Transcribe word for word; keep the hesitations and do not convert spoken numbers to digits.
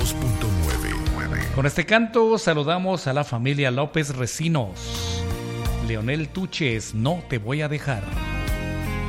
dos punto nueve. Con este canto saludamos a la familia López Recinos. Leonel Tuches, no te voy a dejar.